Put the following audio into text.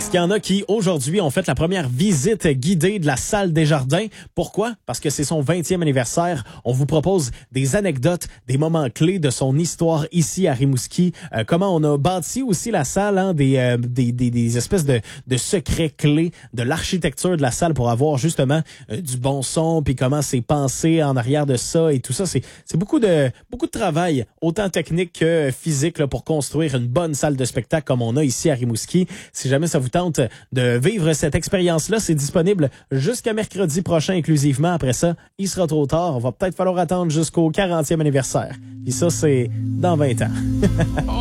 Est-ce qu'il y en a qui, aujourd'hui, ont fait la première visite guidée de la salle Desjardins? Pourquoi? Parce que c'est son 20e anniversaire. On vous propose des anecdotes, des moments clés de son histoire ici à Rimouski. Comment on a bâti aussi la salle, hein, des espèces de secrets clés de l'architecture de la salle pour avoir justement du bon son, puis comment c'est pensé en arrière de ça et tout ça. C'est beaucoup de travail, autant technique que physique, là, pour construire une bonne salle de spectacle comme on a ici à Rimouski. Si jamais ça vous tente de vivre cette expérience-là, c'est disponible jusqu'à mercredi prochain inclusivement. Après ça, il sera trop tard. On va peut-être falloir attendre jusqu'au 40e anniversaire. Puis ça, c'est dans 20 ans.